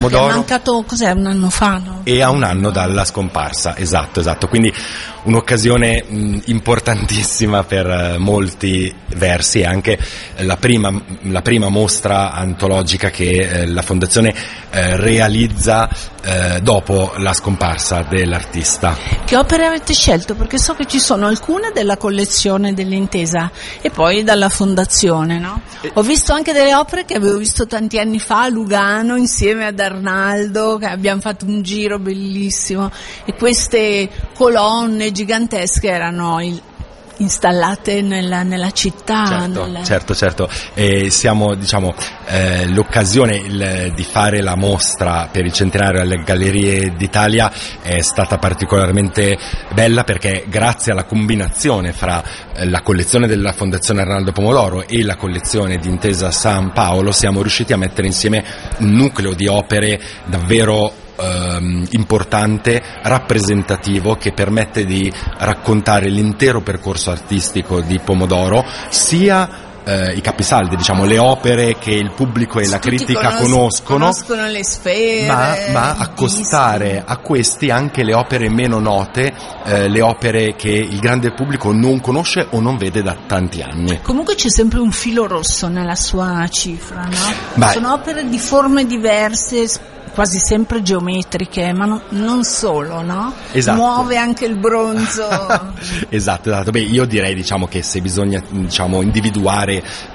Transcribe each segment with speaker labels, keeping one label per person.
Speaker 1: Pomodoro.
Speaker 2: È mancato, cos'è, un anno fa, no?
Speaker 1: E a un anno dalla scomparsa, esatto, quindi un'occasione importantissima per molti versi, e anche la prima mostra antologica che la Fondazione realizza dopo la scomparsa dell'artista.
Speaker 2: Che opere avete scelto? Perché so che ci sono alcune della collezione dell'Intesa e poi dalla Fondazione, no? Ho visto anche delle opere che avevo visto tanti anni fa a Lugano insieme ad Arnaldo, che abbiamo fatto un giro bellissimo, e queste colonne gigantesche erano installate nella città.
Speaker 1: Certo. Siamo, l'occasione di fare la mostra per il centenario alle Gallerie d'Italia è stata particolarmente bella, perché grazie alla combinazione fra la collezione della Fondazione Arnaldo Pomodoro e la collezione di Intesa San Paolo siamo riusciti a mettere insieme un nucleo di opere davvero importante, rappresentativo, che permette di raccontare l'intero percorso artistico di Pomodoro, sia i capisaldi, le opere che il pubblico e la critica conoscono
Speaker 2: le sfere,
Speaker 1: ma accostare a questi anche le opere meno note, le opere che il grande pubblico non conosce o non vede da tanti anni.
Speaker 2: Comunque c'è sempre un filo rosso nella sua cifra, no? Sono opere di forme diverse, quasi sempre geometriche, ma non solo, no?
Speaker 1: Esatto.
Speaker 2: Muove anche il bronzo.
Speaker 1: Esatto. Beh, io direi che se bisogna individuare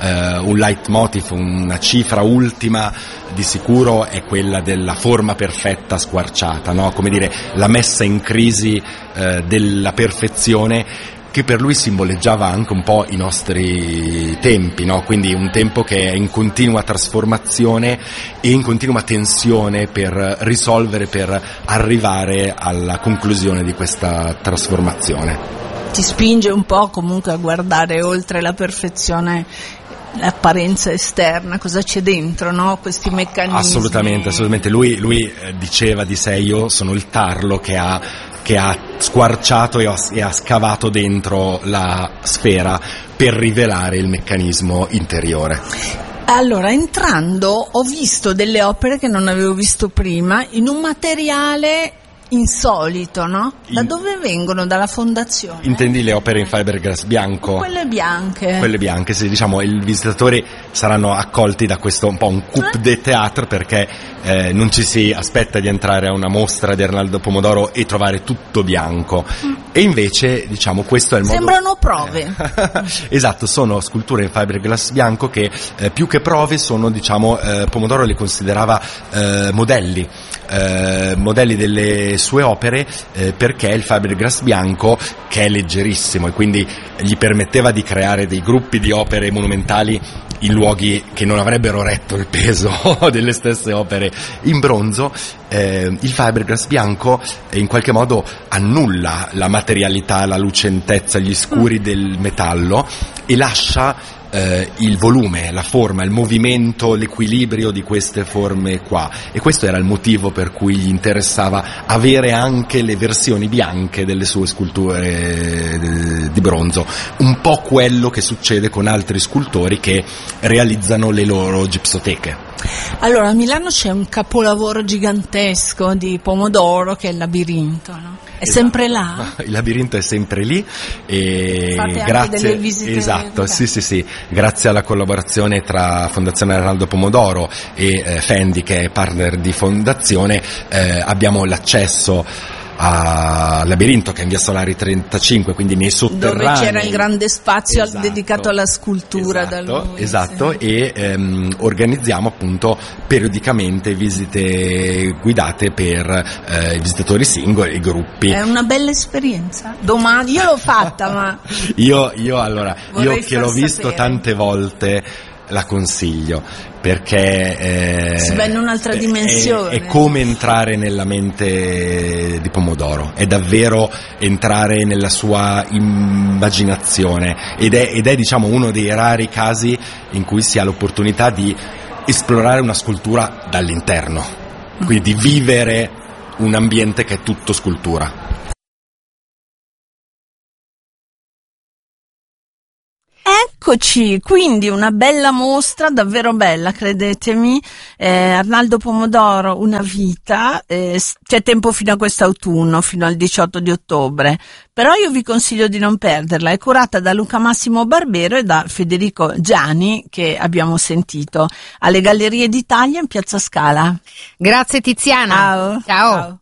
Speaker 1: un leitmotiv, una cifra ultima, di sicuro è quella della forma perfetta squarciata, no? Come dire, la messa in crisi della perfezione, che per lui simboleggiava anche un po' i nostri tempi, no? Quindi un tempo che è in continua trasformazione e in continua tensione per risolvere, per arrivare alla conclusione di questa trasformazione.
Speaker 2: Ti spinge un po' comunque a guardare oltre la perfezione, l'apparenza esterna, cosa c'è dentro, no? Questi meccanismi.
Speaker 1: Assolutamente. Lui diceva di sé: io sono il tarlo che ha squarciato e ha scavato dentro la sfera per rivelare il meccanismo interiore.
Speaker 2: Allora, entrando, ho visto delle opere che non avevo visto prima in un materiale insolito, no? Da dove vengono? Dalla Fondazione?
Speaker 1: Intendi le opere in fiberglass bianco?
Speaker 2: Quelle bianche.
Speaker 1: Quelle bianche, sì, i visitatori saranno accolti da questo un po' un coup de théâtre, perché non ci si aspetta di entrare a una mostra di Arnaldo Pomodoro e trovare tutto bianco. E invece, questo è il modo...
Speaker 2: Sembrano prove.
Speaker 1: Esatto, sono sculture in fiberglass bianco che più che prove sono, Pomodoro li considerava modelli delle sue opere, perché il fiberglass bianco, che è leggerissimo e quindi gli permetteva di creare dei gruppi di opere monumentali in luoghi che non avrebbero retto il peso delle stesse opere in bronzo, il fiberglass bianco in qualche modo annulla la materialità, la lucentezza, gli scuri del metallo e lascia il volume, la forma, il movimento, l'equilibrio di queste forme qua. E questo era il motivo per cui gli interessava avere anche le versioni bianche delle sue sculture di bronzo, un po' quello che succede con altri scultori che realizzano le loro gipsoteche.
Speaker 2: Allora, a Milano c'è un capolavoro gigantesco di Pomodoro che è il Labirinto, no? È sempre là?
Speaker 1: Il Labirinto è sempre lì e
Speaker 2: fate
Speaker 1: grazie,
Speaker 2: anche delle visite.
Speaker 1: Esatto, sì. Grazie alla collaborazione tra Fondazione Arnaldo Pomodoro e Fendi, che è partner di Fondazione, abbiamo l'accesso a Labirinto, che è in via Solari 35, quindi nei sotterranei,
Speaker 2: dove c'era il grande spazio dedicato alla scultura.
Speaker 1: Esatto. E organizziamo appunto periodicamente visite guidate per i visitatori singoli e gruppi.
Speaker 2: È una bella esperienza. Domani io l'ho fatta, ma
Speaker 1: io che l'ho visto tante volte la consiglio, perché
Speaker 2: si va in un'altra dimensione.
Speaker 1: È come entrare nella mente di Pomodoro, è davvero entrare nella sua immaginazione ed è uno dei rari casi in cui si ha l'opportunità di esplorare una scultura dall'interno, quindi di vivere un ambiente che è tutto scultura.
Speaker 2: Eccoci, quindi una bella mostra, davvero bella, credetemi. Arnaldo Pomodoro, Una vita, c'è tempo fino a quest'autunno, fino al 18 di ottobre, però io vi consiglio di non perderla. È curata da Luca Massimo Barbero e da Federico Giani, che abbiamo sentito, alle Gallerie d'Italia in Piazza Scala.
Speaker 3: Grazie Tiziana.
Speaker 2: Ciao.
Speaker 3: Ciao.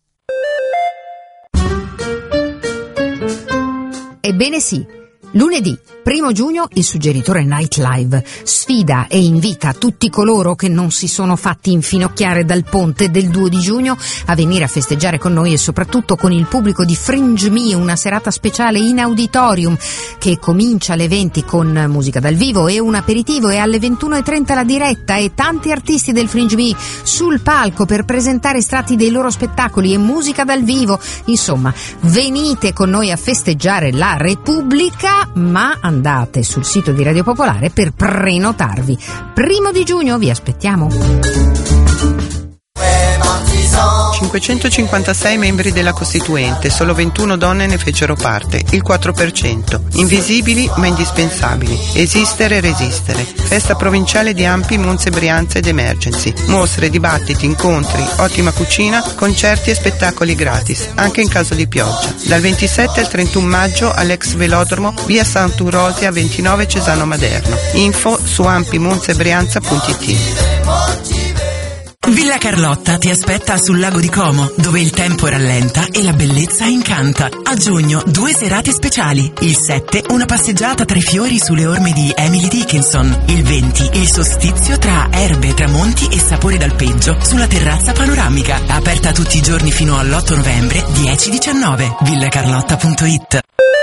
Speaker 3: Ebbene sì, lunedì 1 giugno il Suggeritore Nightlive sfida e invita tutti coloro che non si sono fatti infinocchiare dal ponte del 2 di giugno a venire a festeggiare con noi e soprattutto con il pubblico di Fringe Me, una serata speciale in auditorium che comincia alle 20 con musica dal vivo e un aperitivo, e alle 21:30 la diretta e tanti artisti del Fringe Me sul palco per presentare estratti dei loro spettacoli e musica dal vivo. Insomma, venite con noi a festeggiare la Repubblica, ma andate sul sito di Radio Popolare per prenotarvi. 1 di giugno vi aspettiamo.
Speaker 4: 556 membri della Costituente, solo 21 donne ne fecero parte, il 4%. Invisibili ma indispensabili. Esistere e resistere. Festa provinciale di Ampi, Monza e Brianza ed Emergency. Mostre, dibattiti, incontri, ottima cucina, concerti e spettacoli gratis, anche in caso di pioggia. Dal 27 al 31 maggio all'ex velodromo, via Sant'Urosia 29 Cesano Maderno. Info su ampimonzaebrianza.it.
Speaker 5: Villa Carlotta ti aspetta sul lago di Como, dove il tempo rallenta e la bellezza incanta. A giugno 2 serate speciali. Il 7 una passeggiata tra i fiori sulle orme di Emily Dickinson. Il 20 il solstizio tra erbe, tramonti e sapori d'alpeggio sulla terrazza panoramica. Aperta tutti i giorni fino all'8 novembre 10-19. villacarlotta.it.